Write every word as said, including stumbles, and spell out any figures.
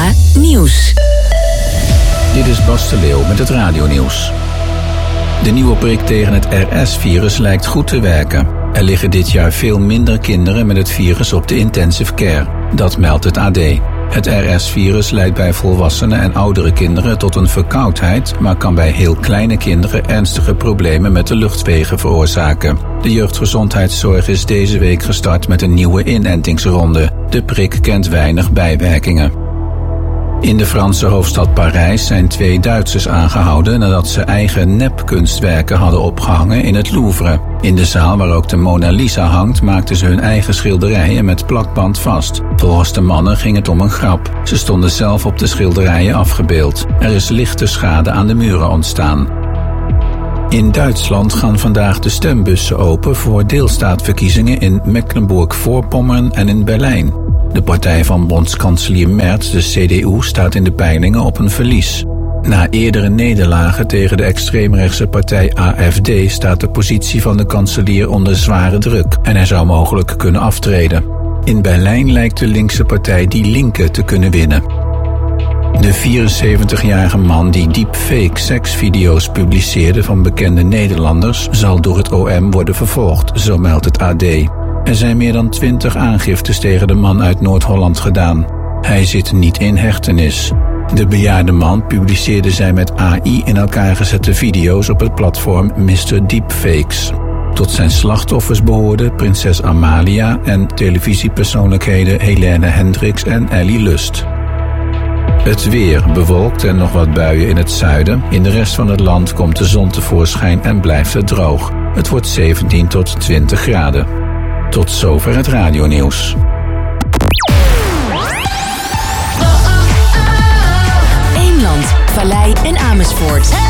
A Nieuws. Dit is Bas de Leeuw met het radionieuws. De nieuwe prik tegen het R S-virus lijkt goed te werken. Er liggen dit jaar veel minder kinderen met het virus op de intensive care. Dat meldt het A D. Het R S-virus leidt bij volwassenen en oudere kinderen tot een verkoudheid, maar kan bij heel kleine kinderen ernstige problemen met de luchtwegen veroorzaken. De jeugdgezondheidszorg is deze week gestart met een nieuwe inentingsronde. De prik kent weinig bijwerkingen. In de Franse hoofdstad Parijs zijn twee Duitsers aangehouden nadat ze eigen nepkunstwerken hadden opgehangen in het Louvre. In de zaal waar ook de Mona Lisa hangt maakten ze hun eigen schilderijen met plakband vast. Volgens de mannen ging het om een grap. Ze stonden zelf op de schilderijen afgebeeld. Er is lichte schade aan de muren ontstaan. In Duitsland gaan vandaag de stembussen open voor deelstaatverkiezingen in Mecklenburg-Voorpommern en in Berlijn. De partij van bondskanselier Merz, de C D U, staat in de peilingen op een verlies. Na eerdere nederlagen tegen de extreemrechtse partij A F D staat de positie van de kanselier onder zware druk en hij zou mogelijk kunnen aftreden. In Berlijn lijkt de linkse partij Die Linke te kunnen winnen. De vierenzeventigjarige man die deepfake seksvideo's publiceerde van bekende Nederlanders zal door het O M worden vervolgd, zo meldt het A D. Er zijn meer dan twintig aangiftes tegen de man uit Noord-Holland gedaan. Hij zit niet in hechtenis. De bejaarde man publiceerde zijn met A I in elkaar gezette video's op het platform mister Deepfakes. Tot zijn slachtoffers behoorden prinses Amalia en televisiepersoonlijkheden Helene Hendricks en Ellie Lust. Het weer bewolkt en nog wat buien in het zuiden. In de rest van het land komt de zon tevoorschijn en blijft het droog. Het wordt zeventien tot twintig graden. Tot zover het radionieuws. Eemland, Vallei en Amersfoort.